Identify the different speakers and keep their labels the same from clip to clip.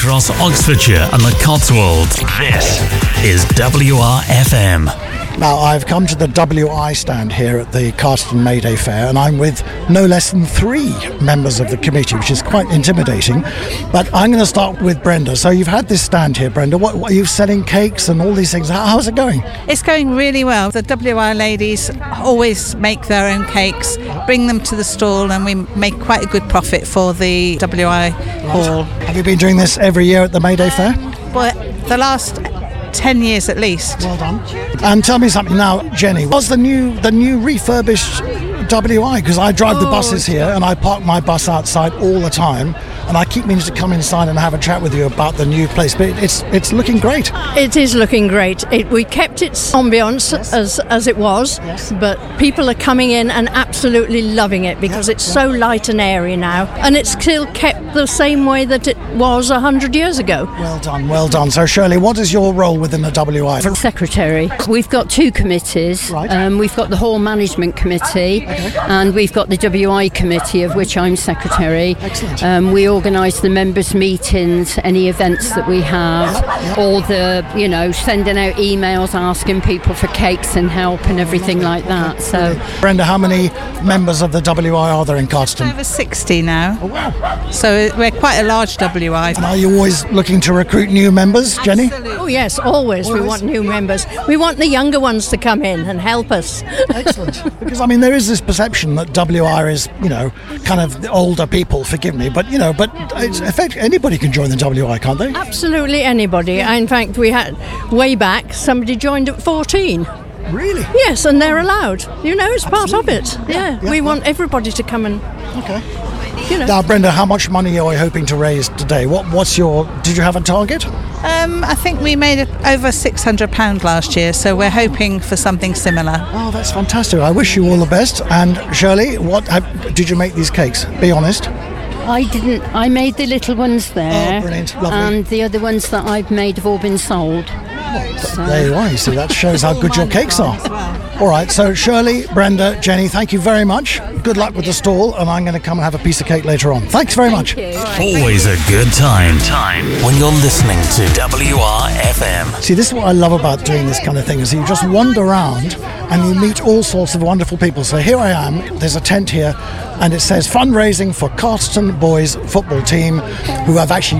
Speaker 1: across Oxfordshire and the Cotswolds. This is WRFM.
Speaker 2: Now, I've come to the WI stand here at the Carston May Day Fair, and I'm with no less than 3 members of the committee, which is quite intimidating. But I'm going to start with Brenda. So you've had this stand here, Brenda. What are you selling? Cakes and all these things? How's it going?
Speaker 3: It's going really well. The WI ladies always make their own cakes, bring them to the stall, and we make quite a good profit for the WI hall.
Speaker 2: Have you been doing this every year at the May Day Fair?
Speaker 3: Well, the last 10 years at least.
Speaker 2: Well done. And tell me something now, Jenny. What's the new refurbished WI? Because I drive the buses here and I park my bus outside all the time, and I keep meaning to come inside and have a chat with you about the new place. But it's looking great.
Speaker 4: It is looking great. We kept its ambience as it was, but people are coming in and absolutely loving it because it's so light and airy now, and it's still kept the same way that it was 100 years ago.
Speaker 2: Well done, well done. So Shirley, what is your role within the WI?
Speaker 5: Secretary. We've got 2 committees.
Speaker 2: Right.
Speaker 5: We've got the Hall Management Committee, and we've got the WI Committee, of which I'm secretary.
Speaker 2: Excellent.
Speaker 5: We organise the members' meetings, any events that we have, all the, sending out emails asking people for cakes and help and everything like that. So,
Speaker 2: Brenda, how many members of the WI are there in Carston?
Speaker 3: Over 60 now.
Speaker 2: Oh, wow.
Speaker 3: So we're quite a large WI.
Speaker 2: And are you always looking to recruit new members, Jenny?
Speaker 3: Absolutely.
Speaker 4: Oh yes, always. We want new members. We want the younger ones to come in and help us.
Speaker 2: Excellent. Because, there is this perception that WI is, kind of the older people, forgive me, but it's effectively anybody can join the WI, can't they?
Speaker 4: Absolutely anybody. In fact, we had, way back, somebody joined at 14.
Speaker 2: Really?
Speaker 4: Yes, and they're allowed. It's part of it. Yeah. We want everybody to come and...
Speaker 2: Okay. Now, Brenda, how much money are you hoping to raise today? Did you have a target?
Speaker 3: I think we made over £600 last year, so we're hoping for something similar.
Speaker 2: Oh, that's fantastic. I wish you all the best. And Shirley, did you make these cakes? Be honest.
Speaker 5: I didn't. I made the little ones there.
Speaker 2: Oh, brilliant. Lovely.
Speaker 5: And the other ones that I've made have all been sold.
Speaker 2: There you are. You see, that shows how good your cakes are. All right, so Shirley, Brenda, Jenny, thank you very much. Good luck with the stall, and I'm going to come and have a piece of cake later on. Thanks very much.
Speaker 1: Always a good time when you're listening to WRFM.
Speaker 2: See, this is what I love about doing this kind of thing, is you just wander around and you meet all sorts of wonderful people. So here I am, there's a tent here, and it says fundraising for Carston Boys football team, who have actually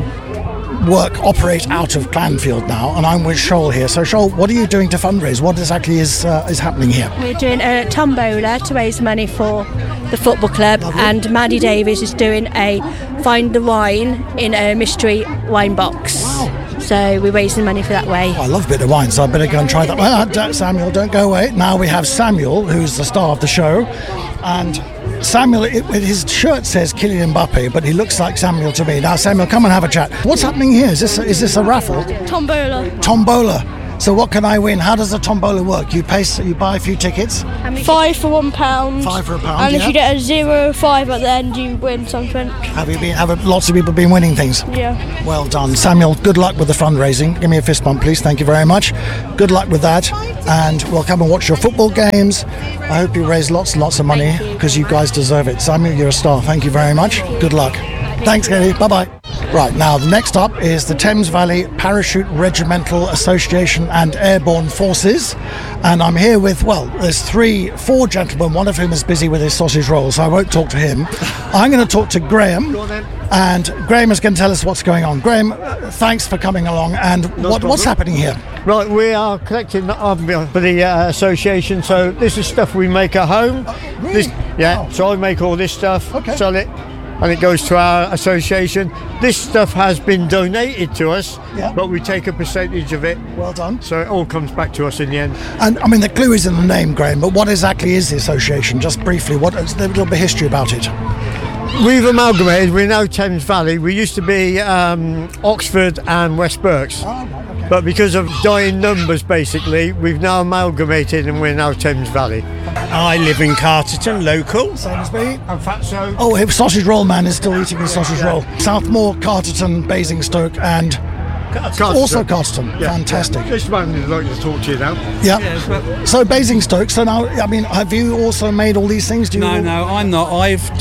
Speaker 2: operate out of Clanfield now, and I'm with Shoal here. So Shoal, what are you doing to fundraise? What exactly is happening here?
Speaker 6: We're doing a tombola to raise money for the football club. Lovely. And Maddie Davies is doing a Find the Wine in a mystery wine box.
Speaker 2: Wow.
Speaker 6: So we're raising money for that way.
Speaker 2: I love a bit of wine, so I better go and try that. Well, Samuel, don't go away. Now we have Samuel, who's the star of the show, and Samuel, his shirt says Kylian Mbappe, but he looks like Samuel to me. Now, Samuel, come and have a chat. What's happening here? Is this a raffle?
Speaker 6: Tombola.
Speaker 2: Tombola. So what can I win? How does the tombola work? You buy a few tickets.
Speaker 6: £5 for £1.
Speaker 2: £5 for £1.
Speaker 6: And if you get a 0 or 5 at the end, you win something.
Speaker 2: Have lots of people been winning things?
Speaker 6: Yeah.
Speaker 2: Well done, Samuel. Good luck with the fundraising. Give me a fist bump, please. Thank you very much. Good luck with that, and we'll come and watch your football games. I hope you raise lots and lots of money, because you guys deserve it. Samuel, you're a star. Thank you very much. Good luck. Thanks, Katie. Bye-bye. Right, now, next up is the Thames Valley Parachute Regimental Association and Airborne Forces. And I'm here with, there's 4 gentlemen, one of whom is busy with his sausage roll, so I won't talk to him. I'm going to talk to Graham, and Graham is going to tell us what's going on. Graham, thanks for coming along, and what's happening here?
Speaker 7: Right, we are collecting for the association, so this is stuff we make at home.
Speaker 2: Really?
Speaker 7: So I make all this stuff, sell it, and it goes to our association. This stuff has been donated to us, but we take a percentage of it.
Speaker 2: Well done.
Speaker 7: So it all comes back to us in the end.
Speaker 2: And the clue is in the name, Graham, but what exactly is the association? Just briefly, what is a little bit of history about it?
Speaker 7: We've amalgamated. We're now Thames Valley. We used to be Oxford and West Berks. But because of dying numbers, basically, we've now amalgamated and we're now Thames Valley.
Speaker 8: I live in Carterton, local.
Speaker 2: Same as me.
Speaker 7: And Fatso.
Speaker 2: Oh, his sausage roll man is still eating his sausage roll. Southmore, Carterton, Basingstoke and Also Carterton.
Speaker 7: Yeah.
Speaker 2: Fantastic.
Speaker 7: This man would like to talk to you now.
Speaker 2: Yeah. So Basingstoke. So now, I mean, have you also made all these things?
Speaker 9: No, I'm not. I'm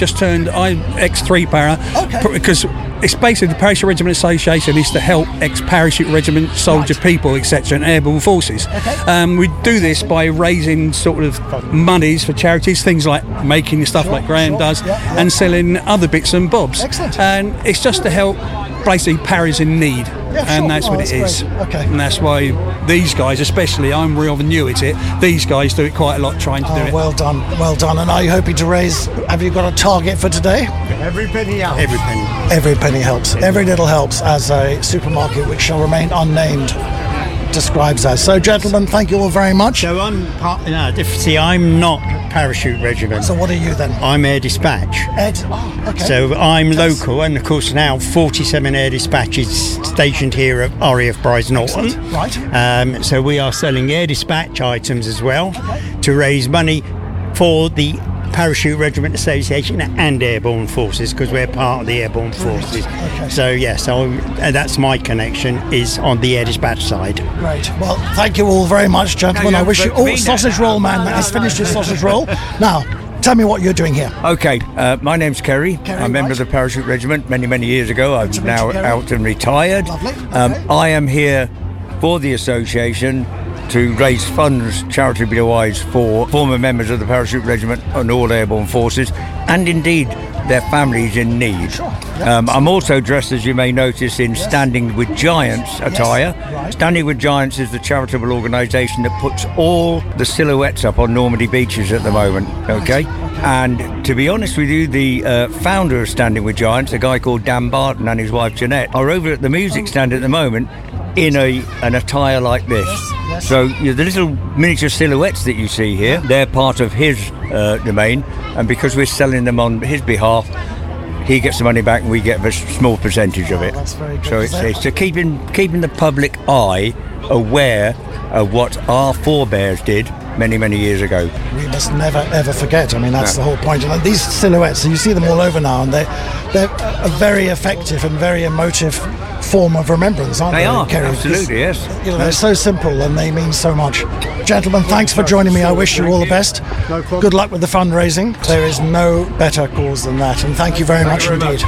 Speaker 9: ex-3 para.
Speaker 2: Okay.
Speaker 9: Because it's basically the Parachute Regiment Association is to help ex-parachute regiment soldier people, etc., and airborne forces.
Speaker 2: Okay.
Speaker 9: We do this by raising sort of monies for charities, things like making stuff like Graham does, and selling other bits and bobs.
Speaker 2: Excellent.
Speaker 9: And it's just to help basically paras in need. And that's what it is.
Speaker 2: Okay.
Speaker 9: And that's why these guys, especially, I'm real new at it, these guys do it quite a lot trying to do it.
Speaker 2: Well done. And are you hoping to raise, have you got a target for today?
Speaker 7: Every penny helps.
Speaker 8: Every penny.
Speaker 2: Every penny helps. Every little helps, as a supermarket which shall remain unnamed describes us. So, gentlemen, thank you all very much.
Speaker 8: So I'm I'm not parachute regiment.
Speaker 2: So what are you then?
Speaker 8: I'm air dispatch.
Speaker 2: Okay.
Speaker 8: So I'm local, and of course now 47 air dispatches stationed here at RAF Brize Norton.
Speaker 2: Right.
Speaker 8: So we are selling air dispatch items as well to raise money for the Parachute Regiment Association and Airborne Forces, because we're part of the Airborne Forces.
Speaker 2: Okay.
Speaker 8: So yes, that's my connection, is on the air dispatch side.
Speaker 2: Great. Well, thank you all very much, gentlemen. I wish you all sausage roll man that has finished his sausage roll. Now, tell me what you're doing here.
Speaker 10: Okay, my name's Kerry. I'm a member of the Parachute Regiment many years ago. I'm now out and retired.
Speaker 2: Lovely.
Speaker 10: I am here for the association to raise funds charitably-wise for former members of the Parachute Regiment and all airborne forces, and indeed their families in need.
Speaker 2: Sure. Yep.
Speaker 10: I'm also dressed, as you may notice, in Standing with Giants attire.
Speaker 2: Right.
Speaker 10: Standing with Giants is the charitable organisation that puts all the silhouettes up on Normandy beaches at the moment, okay? And to be honest with you, the founder of Standing with Giants, a guy called Dan Barton, and his wife Jeanette, are over at the music stand at the moment in an attire like this.
Speaker 2: Yes.
Speaker 10: So the little miniature silhouettes that you see here, they're part of his domain, and because we're selling them on his behalf, he gets the money back and we get a small percentage of it.
Speaker 2: That's very good.
Speaker 10: So it's to keeping the public eye aware of what our forebears did many years ago.
Speaker 2: We must never ever forget. I mean, that's the whole point. And these silhouettes, you see them all over now, and they're a very effective and very emotive form of remembrance, aren't they?
Speaker 10: They are,
Speaker 2: Kerry?
Speaker 10: absolutely, yes.
Speaker 2: You know, they're so simple and they mean so much. Gentlemen, thanks for joining me. I wish you all the best.
Speaker 7: No problem.
Speaker 2: Good luck with the fundraising. There is no better cause than that, and thank you very much indeed.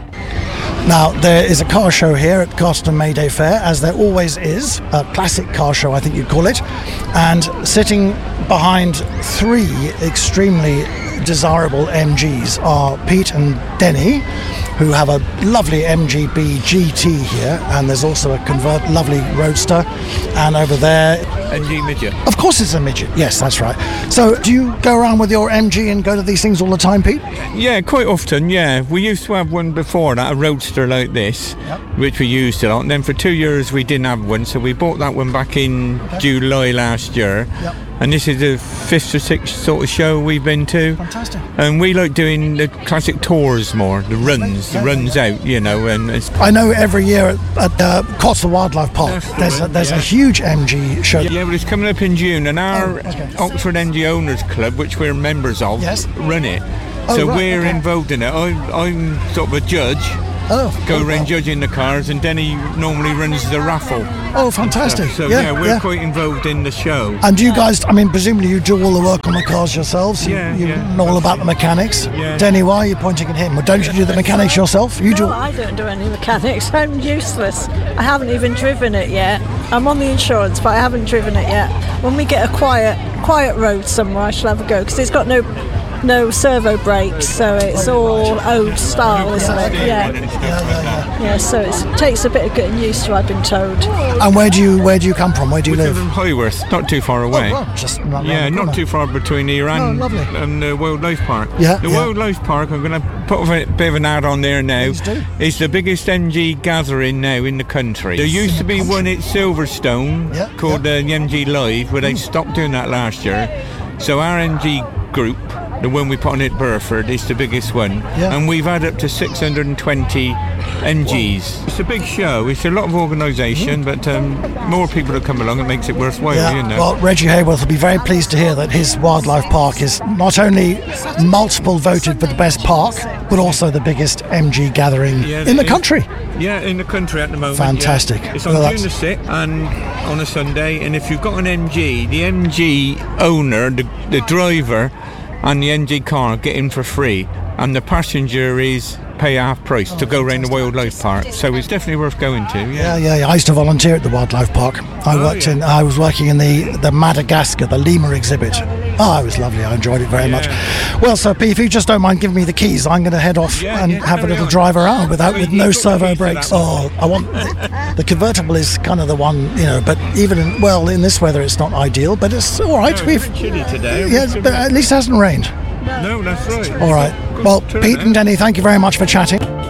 Speaker 2: Now, there is a car show here at Carterton May Day Fair, as there always is, a classic car show, I think you'd call it, and sitting behind three extremely desirable MGs are Pete and Denny, who have a lovely MGB GT here, and there's also a lovely Roadster, and over there...
Speaker 11: MG Midget.
Speaker 2: Of course it's a Midget, yes, that's right. So, do you go around with your MG and go to these things all the time, Pete?
Speaker 11: Yeah, quite often, yeah. We used to have one before that, a Roadster like this, which we used a lot, and then for 2 years we didn't have one, so we bought that one back in July last year. And this is the 5th or 6th sort of show we've been to.
Speaker 2: Fantastic.
Speaker 11: And we like doing the classic tours more, the runs out, you know. And
Speaker 2: I know every year at Cotswold Wildlife Park, there's a huge MG show.
Speaker 11: Yeah, well, it's coming up in June, and our Oxford MG Owners Club, which we're members of, run it. So we're involved in it. I'm sort of a judge. Go around judging the cars, and Denny normally runs the raffle.
Speaker 2: Oh, fantastic.
Speaker 11: So we're quite involved in the show.
Speaker 2: And do you guys, I mean, presumably you do all the work on the cars yourselves? You know all about the mechanics?
Speaker 11: Yeah.
Speaker 2: Denny, why are you pointing at him? Well, don't you do the mechanics yourself? You do.
Speaker 12: No, I don't do any mechanics. I'm useless. I haven't even driven it yet. I'm on the insurance, but I haven't driven it yet. When we get a quiet road somewhere, I shall have a go, because it's got no servo brakes, so it's all old style, isn't it? Yeah, so it takes a bit of getting used to, I've been told.
Speaker 2: And where do you come from? Where do you live?
Speaker 11: From Highworth, not too far away.
Speaker 2: Oh, well, just not
Speaker 11: not too far between here and the Wildlife Park. Wildlife Park, I'm going to put a bit of an ad on there now. It's the biggest MG gathering now in the country. There used to be one at Silverstone called the MG Live, where they stopped doing that last year. So our MG group, the one we put on at Burford, is the biggest one, and we've had up to 620 NGs. It's a big show. It's a lot of organisation, but more people that come along, it makes it worthwhile, you know.
Speaker 2: Well, Reggie Hayworth will be very pleased to hear that his wildlife park is not only multiple voted for the best park, but also the biggest MG gathering in the country.
Speaker 11: Yeah, in the country at the moment.
Speaker 2: Fantastic.
Speaker 11: Yeah. It's on June the 6th and on a Sunday, and if you've got an MG, the MG owner, the driver and the MG car get in for free, and the passenger is pay half price to go around the wildlife park, so it's definitely worth going to.
Speaker 2: Yeah. I used to volunteer at the wildlife park. I was working in the Madagascar, the lemur exhibit. It was lovely. I enjoyed it very much. Well, Sir P, if you just don't mind giving me the keys, I'm going to head off and have a little drive around with no servo brakes. I want the convertible is kind of the one, but even in this weather it's not ideal, but it's all right.
Speaker 11: It's chilly today.
Speaker 2: Yes, but at least it hasn't rained.
Speaker 11: No, that's right.
Speaker 2: All right. Well, Pete and Denny, thank you very much for chatting.